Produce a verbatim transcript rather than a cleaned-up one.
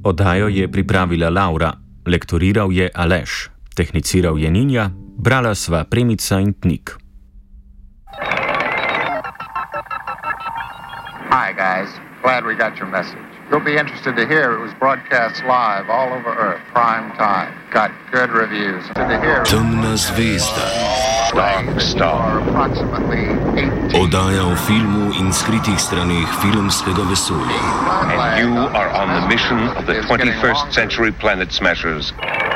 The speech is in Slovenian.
Oddajo je pripravila Laura, lektoriral je Aleš, tehniciral je Ninja, brala sva Premica in Tnik. Hi guys, glad we got your message. You'll be interested to hear it was broadcast live all over Earth, prime time. Got good reviews. Temna zvezda. Dark Star. Oddaja o filmu in skritih straneh filmskega vesolja. And you are on the mission of the twenty-first century Planet Smashers.